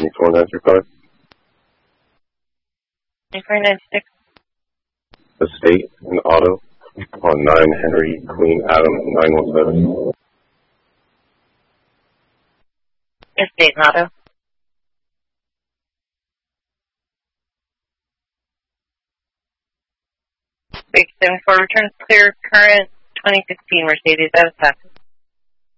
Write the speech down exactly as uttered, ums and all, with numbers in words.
four nine two five. four nine six. Estate and Auto on nine Henry Queen Adams nine one seven. Estate and Auto. Break seven four returns clear current twenty sixteen Mercedes out of stock.